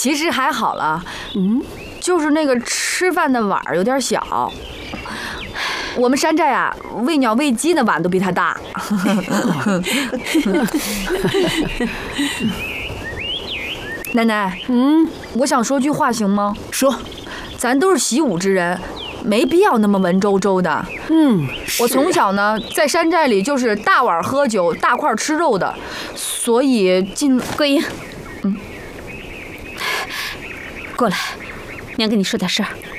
其实还好了，就是那个吃饭的碗有点小。我们山寨啊，喂鸟喂鸡的碗都比它大。奶奶，我想说句话行吗？ 说， 咱都是习武之人，没必要那么文绉绉的。我从小呢在山寨里就是大碗喝酒、大块吃肉的，所以桂英，过来，娘跟你说点事儿。